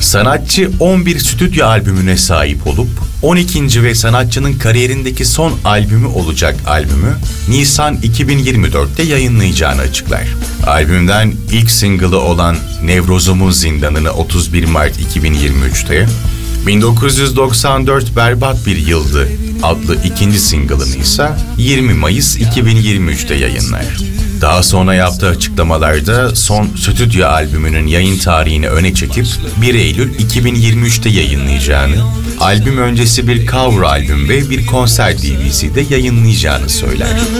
Sanatçı 11 stüdyo albümüne sahip olup 12. ve sanatçının kariyerindeki son albümü olacak albümü Nisan 2024'te yayınlayacağını açıklar. Albümden ilk single'ı olan Nevrozumun Zindanı'nı 31 Mart 2023'te, 1994 Berbat Bir Yıldı adlı ikinci single'ını ise 20 Mayıs 2023'te yayınlar. Daha sonra yaptığı açıklamalarda son stüdyo albümünün yayın tarihini öne çekip 1 Eylül 2023'te yayınlayacağını, albüm öncesi bir cover albüm ve bir konser DVD'de yayınlayacağını söyler.